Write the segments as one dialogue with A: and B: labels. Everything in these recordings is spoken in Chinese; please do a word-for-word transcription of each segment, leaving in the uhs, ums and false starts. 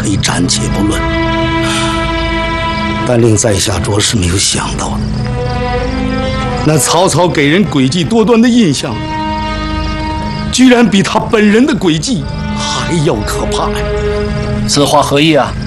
A: 可以暂且不论，但令在下着实没有想到的，那曹操给人诡计多端的印象，居然比他本人的诡计还要可怕呀！
B: 此话何意啊？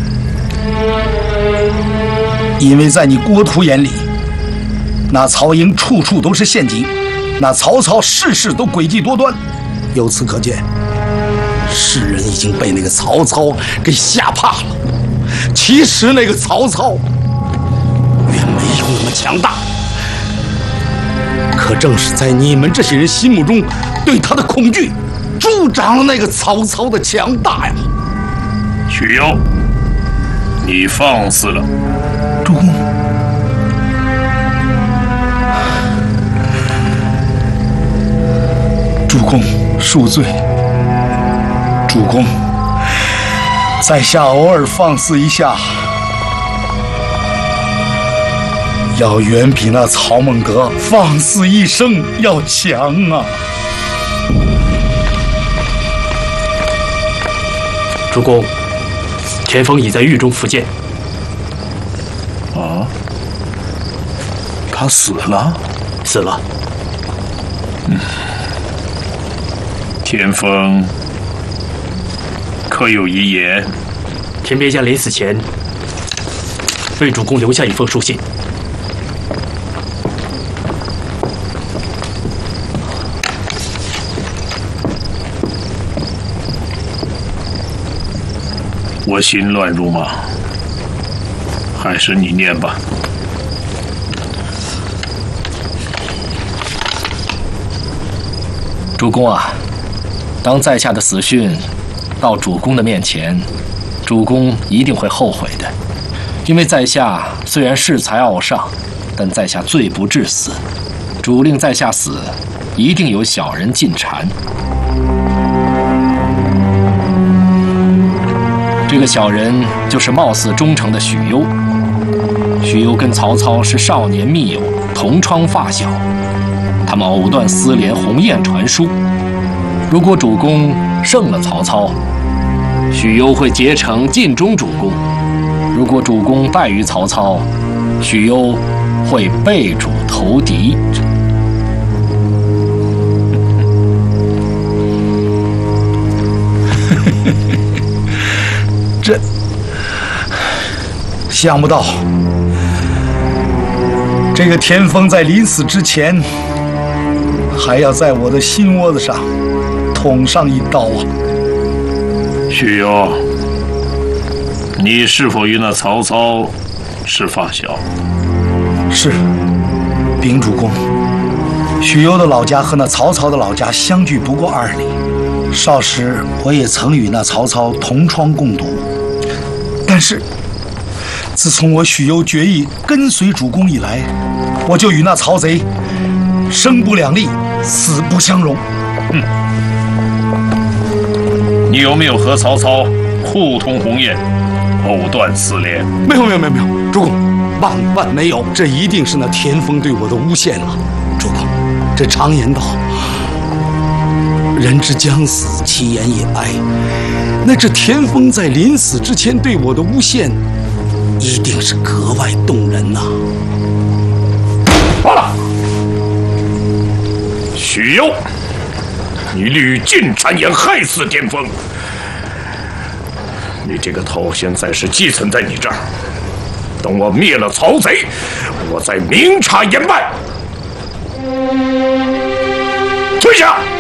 C: 因为在你郭图眼里，那曹营处处都是陷阱，那曹操事事都诡计多端。
A: 由此可见，世人已经被那个曹操给吓怕了。其实那个曹操远没有那么强大，可正是在你们这些人心目中对他的恐惧，助长了那个曹操的强大呀！
D: 许攸，你放肆了！
C: 主公，主公恕罪。主公，在下偶尔放肆一下，要远比那曹孟德放肆一生要强啊！
B: 主公，田丰已在狱中服剑。
D: 啊？他死了？
B: 死了。
D: 嗯。田丰可有遗言？
B: 田边将临死前为主公留下一封书信。
D: 我心乱如麻，还是你念吧。
B: 主公啊，当在下的死讯到主公的面前，主公一定会后悔的。因为在下虽然恃才傲上，但在下罪不至死。主令在下死，一定有小人进谗。这个小人就是貌似忠诚的许攸。许攸跟曹操是少年密友，同窗发小。他们藕断丝连，鸿雁传书。如果主公胜了曹操，许攸会竭诚尽忠主公；如果主公败于曹操，许攸会背主投敌。
C: 这想不到，这个田丰在临死之前，还要在我的心窝子上捅上一刀啊！
D: 许攸，你是否与那曹操是发小？
C: 是，禀主公，许攸的老家和那曹操的老家相距不过二里。少时我也曾与那曹操同窗共读，但是自从我许攸决意跟随主公以来，我就与那曹贼生不两立，死不相容。
D: 嗯，你有没有和曹操互通鸿雁，藕断丝连？
A: 没有没有没有没有，主公，万万没有，这一定是那田丰对我的诬陷了。主公，这常言道，人之将死，其言也哀。那这田丰在临死之前对我的诬陷，一定是格外动人呐、啊。
D: 罢了，许攸，你屡尽谗言，害死田丰，你这个头现在是寄存在你这儿。等我灭了曹贼，我再明察严办。退下！